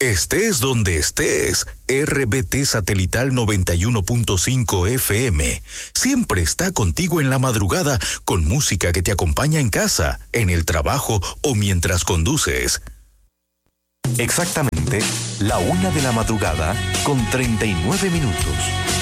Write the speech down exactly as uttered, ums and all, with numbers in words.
Estés donde estés, R B T Satelital noventa y uno punto cinco F M siempre está contigo en la madrugada con música que te acompaña en casa, en el trabajo o mientras conduces. Exactamente la una de la madrugada con treinta y nueve minutos.